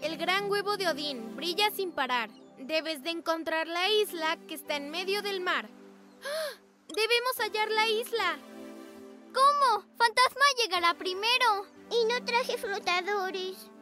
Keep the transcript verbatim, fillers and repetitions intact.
El gran huevo de Odín brilla sin parar. Debes de encontrar la isla que está en medio del mar. ¡Ah! ¡Debemos hallar la isla! ¿Cómo? Fantasma llegará primero. Y no traje flotadores.